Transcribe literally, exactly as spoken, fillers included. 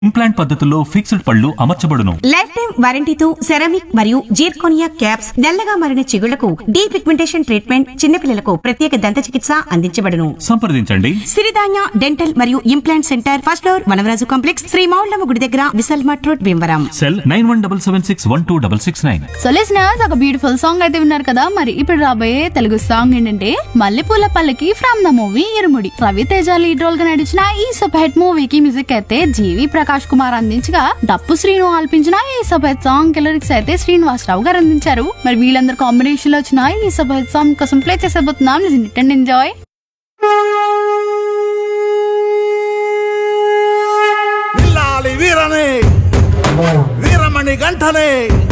Implant పద్ధతుల్లో fixed పళ్ళు అమర్చబడును. Life time వారంటీతో ceramic మరియు జీర్కోనియా క్యాప్స్, నల్లగా మారిన చిగుళ్లకు డీ పిగ్మెంటేషన్ ట్రీట్మెంట్, చిన్నపిల్లలకు ప్రత్యేక దంత చికిత్స అందించబడును. సంప్రదించండి సిరిధాన్య డెంటల్ మరియు implant centre, first floor, Vanavaraju complex, Shri Moullamma గుడి దగ్గర, విశాల్ మట్ road, Bhimavaram. Cell nine one double seven six one two double six nine. So listeners, ఒక బ్యూటిఫుల్ సాంగ్ అయితే విన్నారు కదా. మరి ఇప్పుడు రాబోయే తెలుగు సాంగ్ ఏంటంటే మల్లెపూల పల్లకి from the movie irumudi. Raviteja lead role గా నడిచిన ఈ సూపర్ హిట్ మూవీకి మ్యూజిక్ అయితే జీవి ప్రకాష్ కుమార్ అందించగా, డప్పు శ్రీను ఆల్పించిన ఈ సూపర్ హిట్ సాంగ్ లిరిక్స్ అయితే శ్రీనివాసరావు గారు అందించారు. మరి వీళ్ళందరూ కాంబినేషన్ లో వచ్చిన ఈ సూపర్ హిట్ సాంగ్ కోసం play చేసేబోతున్నాం. Listen it and enjoy. Veeramani గంటనే